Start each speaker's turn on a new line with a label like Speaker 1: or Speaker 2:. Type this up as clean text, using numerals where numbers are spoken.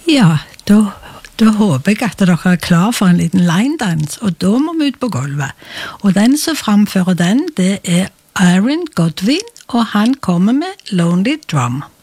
Speaker 1: Ja, da håper jeg at dere er klar for en liten line-dans, og da må vi ut på gulvet. Og den som framfører den, det er Aaron Godwin, og han kommer med Lonely Drum.